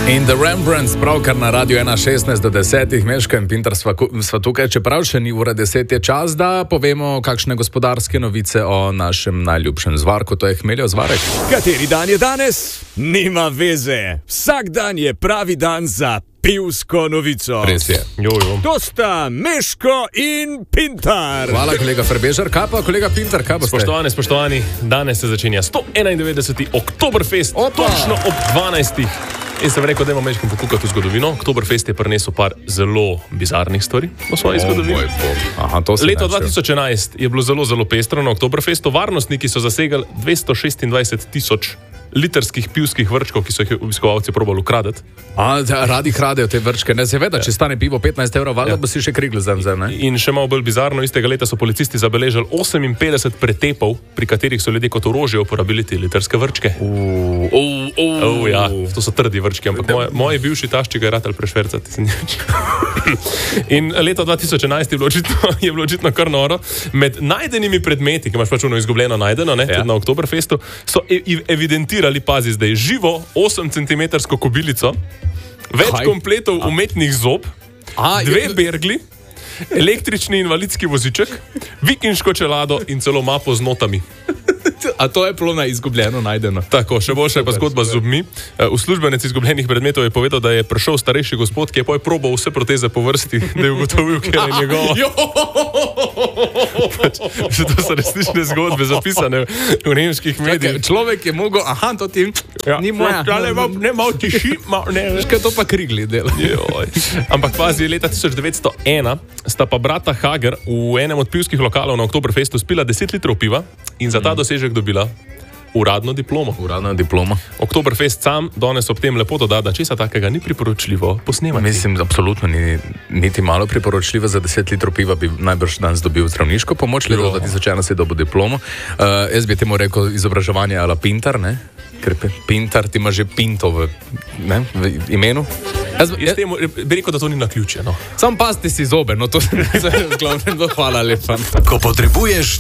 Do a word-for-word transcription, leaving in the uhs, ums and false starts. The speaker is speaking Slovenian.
In The Rembrandts, pravkar na radiju ena šestnajst do desetih, Meško in Pintar sva, sva tukaj, čeprav še ni ura deset, je čas, da povemo kakšne gospodarske novice o našem najljubšem zvarku, to je hmeljev zvarek. Kateri dan je danes? Nima veze. Vsak dan je pravi dan za pivsko novico. Res je. Jo, jo. To sta Meško in Pintar. Hvala, kolega Ferbežar. Kaj pa, kolega Pintar, kaj boste? Spoštovane, spoštovani, danes se začenja sto enaindevetdeseti Oktoberfest, Opa! točno ob dvanajstih. In sem rekel, da imamo Meškom pokukati v zgodovino. Oktoberfest je prinesel par zelo bizarnih stvari v svoji zgodovini. Aha, to Leto dva tisoč enajst je bilo zelo, zelo pestro na Oktoberfestu. Varnostniki so zasegali dvesto šestindvajset tisoč litrskih pivskih vrčkov, ki so jih obiskovalci probali ukradeti. A, radi kradejo te vrčke, ne seveda, če stane pivo petnajst evrov, valjda bo si še krigli za vzem, ne? In še malo bolj bizarno, istega leta so policisti zabeležili oseminpetdeset pretepov, pri katerih so ljudje kot orožje uporabili te litrske vrčke. Uh, uh, uh. Oh, ja, to so trdi vrčki, ampak moji moj bivši tašči ga je ratal prešvercati. In leto dva tisoč enajst je bilo očitno, je bilo očitno kar noro. Med najdenimi predmeti, ki imaš pač ono izgubljeno najdeno, ne, ja. Na Oktoberfestu, so e- evidentirali, pazi zdaj, živo osemcentimetrsko kobilico, več Kaj? kompletov umetnih zob, A, dve je- bergli, električni invalidski voziček, vikinško čelado in celo mapo z notami. A to je plona izgubljeno, najdeno. Tako, še boljša je pa zgodba z zobmi. Uslužbenec izgubljenih predmetov je povedal, da je prišel starejši gospod, ki je poj probal vse proteze po vrsti, da je ugotovil, kje je njegova. Pač, to so resnične zgodbe zapisane v nemških medijih. Človek je mogel, aha, to ti Ja. ni moja. Ale, mal, ne, malo tiši, mal, ne, ne. Kaj to pa krigli dela? Joj. Ampak pazi, leta tisoč devetsto ena sta pa brata Hager v enem od pivskih lokalov na Oktoberfestu spila deset litrov piva in za ta dosežek dobila uradno diplomo. Uradna diploma. Oktoberfest sam danes ob tem lepo doda, da česa takega ni priporočljivo posnemati. Mislim, absolutno ni niti malo priporočljivo, za deset litrov piva bi najbrž danes dobil zdravniško pomoč, leto dva tisoč ena si dobil diplomo. Uh, jaz bi temu rekel izobraževanje ala Pintar, ne? Ker Pintar ti ima že Pinto v, ne? v imenu. Jaz, Jaz temu bi rekel, da to ni naključje, no. Sam pasti si zobe, no to se je zglavnem, hvala lepa. Ko potrebuješ